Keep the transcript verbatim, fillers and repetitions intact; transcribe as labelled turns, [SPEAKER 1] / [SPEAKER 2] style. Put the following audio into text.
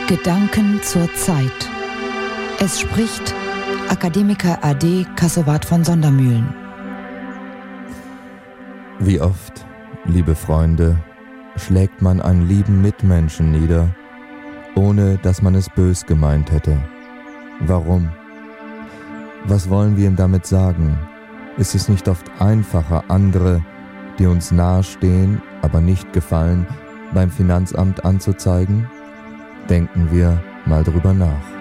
[SPEAKER 1] Gedanken zur Zeit. Es spricht Akademiker A D Kassowat von Sondermühlen.
[SPEAKER 2] Wie oft, liebe Freunde, schlägt man einen lieben Mitmenschen nieder, ohne dass man es bös gemeint hätte. Warum? Was wollen wir ihm damit sagen? Ist es nicht oft einfacher, andere, die uns nahestehen, aber nicht gefallen, beim Finanzamt anzuzeigen? Denken wir mal drüber nach.